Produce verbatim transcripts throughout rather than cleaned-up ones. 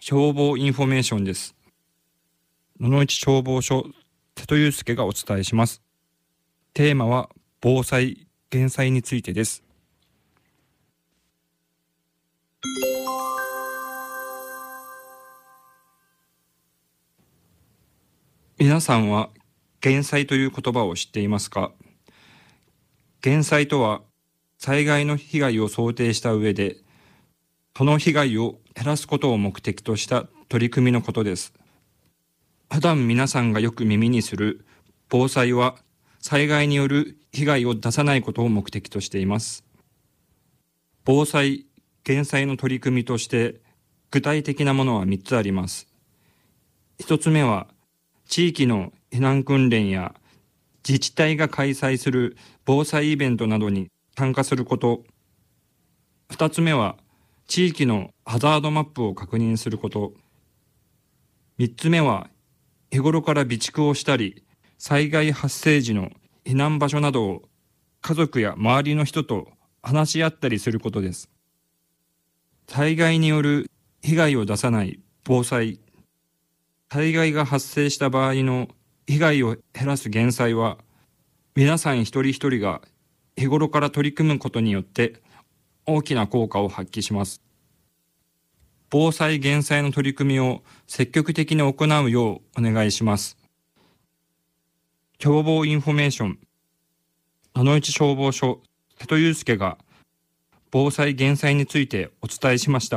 消防インフォメーションです。野々市消防署瀬戸祐介がお伝えします。テーマは防災・減災についてです。皆さんは減災という言葉を知っていますか？減災とは災害の被害を想定した上で、その被害を減らすことを目的とした取り組みのことです。普段皆さんがよく耳にする防災は、災害による被害を出さないことを目的としています。防災・減災の取り組みとして具体的なものはみっつあります。ひとつめは、地域の避難訓練や自治体が開催する防災イベントなどに参加すること。ふたつめは、地域のハザードマップを確認すること。みっつめは、日頃から備蓄をしたり、災害発生時の避難場所などを家族や周りの人と話し合ったりすることです。災害による被害を出さない防災。災害が発生した場合の被害を減らす減災は、皆さん一人一人が日頃から取り組むことによって大きな効果を発揮します。防災・減災の取り組みを積極的に行うようお願いします。消防インフォメーション、野々市消防署瀬戸祐介が防災・減災についてお伝えしました。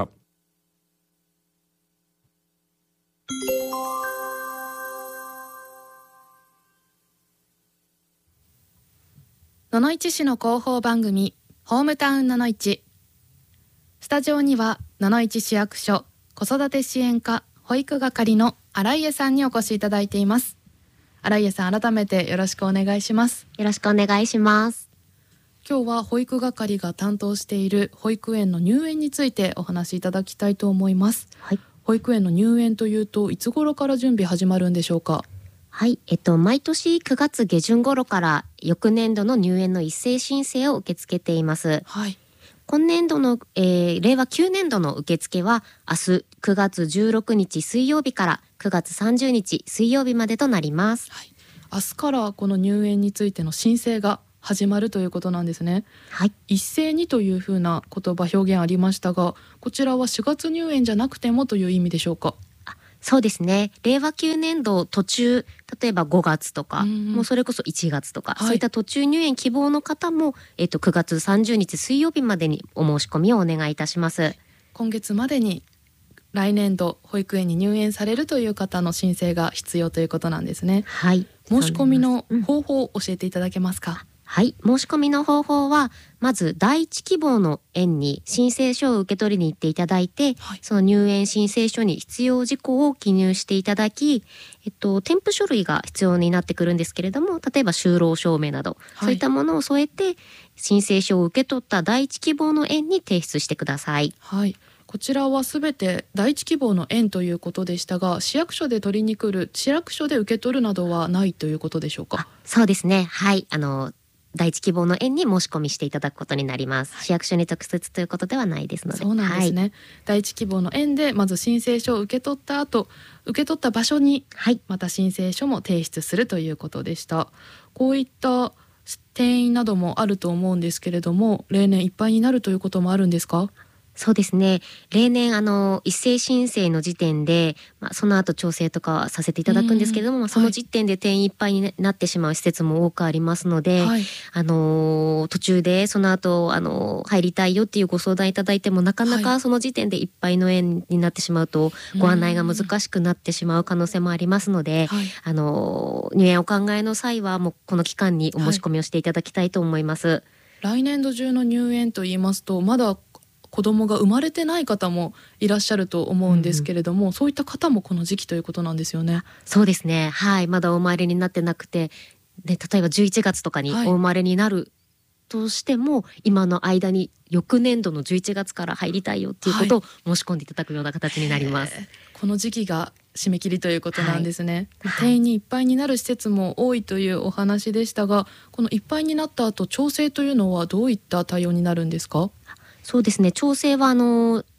野々市市の広報番組ホームタウン野々市。スタジオには野々市市役所子育て支援課保育係の新家さんにお越しいただいています。新家さん、改めてよろしくお願いします。 よろしくお願いします。 今日は保育係が担当している保育園の入園についてお話しいただきたいと思います。 はい、 保育園の入園というといつ頃から準備始まるんでしょうか？ はい、えっと、毎年くがつ下旬頃から翌年度の入園の一斉申請を受け付けています。 はい、 今年度の、えー、令和きゅうねん度の受付は明日くがつじゅうろくにち水曜日からくがつさんじゅうにち水曜日までとなります。 はい、明日からこの入園についての申請が始まるということなんですね。 はい、 一斉にというふうな言葉表現ありましたが、こちらはしがつ入園じゃなくてもという意味でしょうか？ そうですね、令和きゅうねん度途中、例えばごがつとか、 うんうん、 もうそれこそいちがつとか、 はい、 そういった途中入園希望の方も、えっと、くがつさんじゅうにち水曜日までにお申し込みをお願いいたします。 今月までに来年度保育園に入園されるという方の申請が必要ということなんですね。 はい、 申し込みの方法を教えていただけますか？ うんはい、申し込みの方法は、まず第一希望の園に申請書を受け取りに行っていただいて、はい、その入園申請書に必要事項を記入していただき、えっと、添付書類が必要になってくるんですけれども、例えば就労証明など、はい、そういったものを添えて申請書を受け取った第一希望の園に提出してください。 はい、こちらはすべて第一希望の園ということでしたが、市役所で取りに来る、市役所で受け取るなどはないということでしょうか？ そうですね、はい、あの第一希望の園に申し込みしていただくことになります。はい、市役所に直接ということではないですので。 そうなんですね。はい、第一希望の園でまず申請書を受け取った後、受け取った場所にまた申請書も提出するということでした。はい、こういった定員などもあると思うんですけれども、例年いっぱいになるということもあるんですか？ そうですね、例年あの一斉申請の時点で、まあ、その後調整とかはさせていただくんですけれども、その時点で定員いっぱいになってしまう施設も多くありますので、はい、あの途中でその後あの入りたいよっていうご相談いただいても、なかなかその時点でいっぱいの園になってしまうと、ご案内が難しくなってしまう可能性もありますので、はい、あの入園お考えの際はもうこの期間にお申し込みをしていただきたいと思います。はい、 来年度中の入園といいますと、まだ子供が生まれてない方もいらっしゃると思うんですけれども、うん、そういった方もこの時期ということなんですよね。 そうですね、はい、まだお生まれになってなくて、で例えばじゅういちがつとかにお生まれになるとしても、はい、今の間に翌年度のじゅういちがつから入りたいよっていうことを申し込んでいただくような形になります。はい、 この時期が締め切りということなんですね。はい、定員にいっぱいになる施設も多いというお話でしたが、このいっぱいになった後、調整というのはどういった対応になるんですか？ そうですね、調整はあの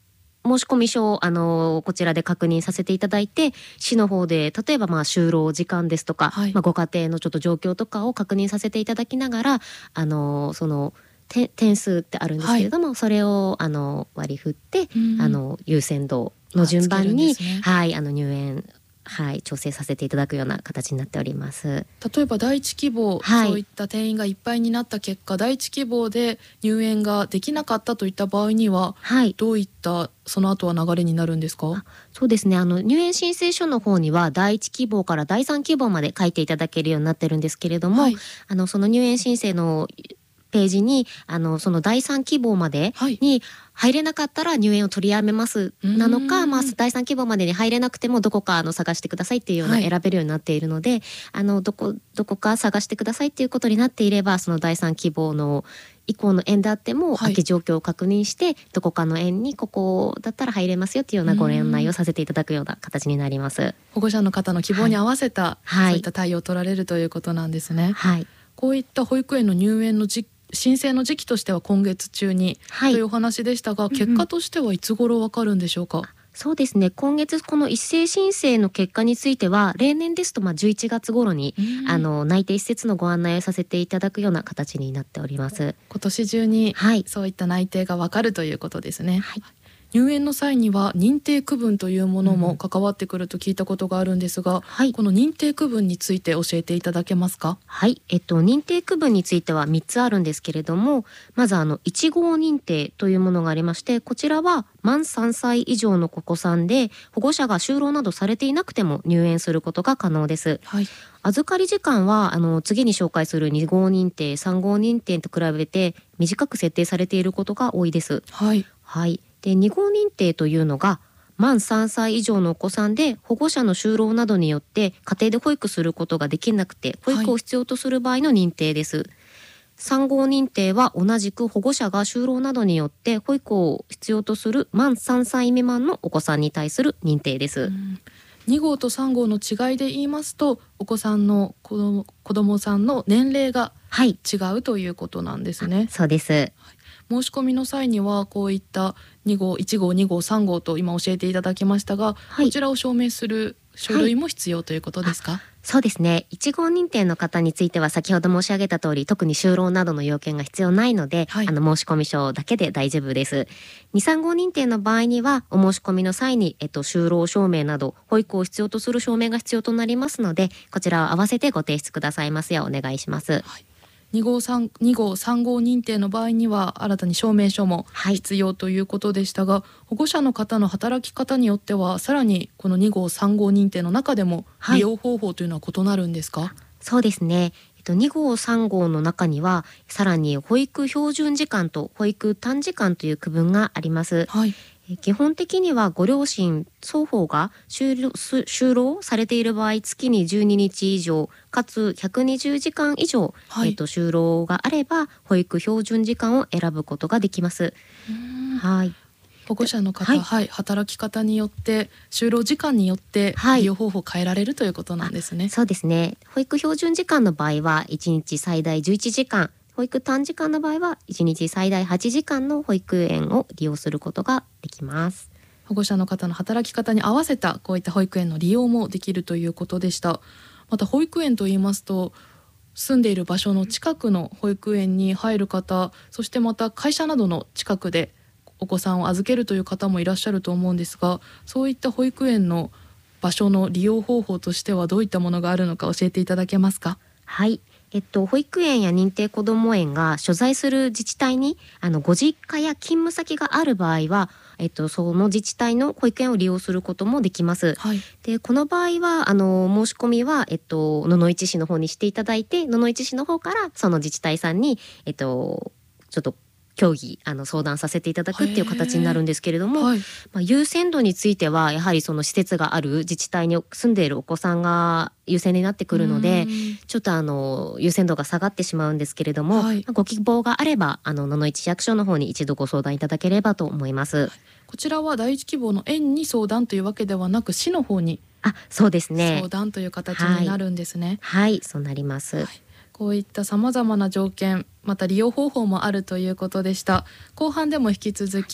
申込書をあのこちらで確認させていただいて、市の方で例えばまあ就労時間ですとか、はい、まあ、ご家庭のちょっと状況とかを確認させていただきながら、あのその点数ってあるんですけれども、はい、それをあの割り振って、うん、あの優先度の順番に、ね、はい、あの入園、はい、調整させていただくような形になっております。 例えば第一希望、はい、そういった定員がいっぱいになった結果、第一希望で入園ができなかったといった場合には、はい、どういったその後は流れになるんですか？ そうですね、あの入園申請書の方には第一希望から第三希望まで書いていただけるようになってるんですけれども、はい、あのその入園申請のページにあのその第三希望までに入れなかったら入園を取りやめますなのか、まあ、第三希望までに入れなくてもどこかあの探してくださいっていうような選べるようになっているので、はい、あのどこどこか探してくださいっていうことになっていれば、その第三希望の以降の園であっても、はい、空き状況を確認してどこかの園にここだったら入れますよっていうようなご案内をさせていただくような形になります。 保護者の方の希望に合わせた、はい、そういった対応を取られるということなんですね。はい、こういった保育園の入園の時申請の時期としては今月中に、はい、というお話でしたが、結果としてはいつ頃わかるんでしょうか？うんうん、 そうですね、今月この一斉申請の結果については例年ですとまあじゅういちがつ頃に、うん、あの内定施設のご案内をさせていただくような形になっております。 今年中に、はい、そういった内定がわかるということですね。はい、入園の際には認定区分というものも関わってくると聞いたことがあるんですが、うん、はい、この認定区分について教えていただけますか？ はい、えっと、認定区分についてはみっつあるんですけれども、まずあのいち号認定というものがありまして、こちらは満さんさい以上のお子さんで保護者が就労などされていなくても入園することが可能です。はい、預かり時間はあの次に紹介するに号認定さん号認定と比べて短く設定されていることが多いです。はい、はい、でに号認定というのが満さんさい以上のお子さんで保護者の就労などによって家庭で保育することができなくて保育を必要とする場合の認定です。はい、さん号認定は同じく保護者が就労などによって保育を必要とする満さんさい未満のお子さんに対する認定です。うん、 に号とさん号の違いで言いますと、お子さんの子供、子供さんの年齢が違うということなんですね。はい、 そうです。はい、 申し込みの際にはこういったに号、いち号、に号、さん号と今教えていただきましたが、はい、こちらを証明する書類も必要ということですか？はい、 そうですね、いち号認定の方については先ほど申し上げた通り特に就労などの要件が必要ないので、はい、あの申込書だけで大丈夫です。に、さん号認定の場合にはお申し込みの際に、えっと、就労証明など保育を必要とする証明が必要となりますので、こちらを合わせてご提出くださいますようお願いします。はい、 に号、さん号、さん号認定の場合には新たに証明書も必要ということでしたが、はい、保護者の方の働き方によってはさらにこのに号、さん号認定の中でも利用方法というのは異なるんですか？はい、 そうですね、えっと、に号、さん号の中にはさらに保育標準時間と保育短時間という区分があります。はい、基本的にはご両親双方が就労、就労されている場合、月にじゅうににち以上かつひゃくにじゅうじかん以上、はい、えっと、就労があれば保育標準時間を選ぶことができます。 はい、保護者の方、はいはい、働き方によって就労時間によって利用方法を変えられるということなんですね。はい、 そうですね、保育標準時間の場合はいちにち最大じゅういちじかん、保育短時間の場合はいちにち最大はちじかんの保育園を利用することができます。 保護者の方の働き方に合わせたこういった保育園の利用もできるということでした。また保育園といいますと住んでいる場所の近くの保育園に入る方、そしてまた会社などの近くでお子さんを預けるという方もいらっしゃると思うんですが、そういった保育園の場所の利用方法としてはどういったものがあるのか教えていただけますか？ はい、えっと、保育園や認定こども園が所在する自治体にあのご実家や勤務先がある場合は、えっと、その自治体の保育園を利用することもできます。はい、でこの場合はあの申し込みは、えっと、野々市市の方にしていただいて、野々市市の方からその自治体さんに、えっと、ちょっと協議あの相談させていただくっていう形になるんですけれども、はい、まあ、優先度についてはやはりその施設がある自治体に住んでいるお子さんが優先になってくるので、ちょっとあの優先度が下がってしまうんですけれども、はい、ご希望があればあの野々市市役所の方に一度ご相談いただければと思います。はい、 こちらは第一希望の園に相談というわけではなく市の方にあそうですね相談という形になるんですね。 はい、はい、そうなります。はい、 こういったさまざまな条件、また利用方法もあるということでした。後半でも引き続き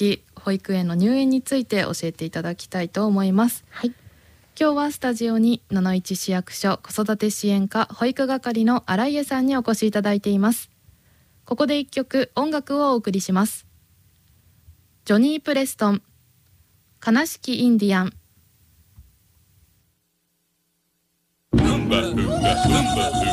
保育園の入園について教えていただきたいと思います。 はい、 今日はスタジオに野々市市役所子育て支援課保育係の新井さんにお越しいただいています。ここで一曲音楽をお送りします。ジョニー・プレストン、悲しきインディアン。 Humba, humba, humba, humba.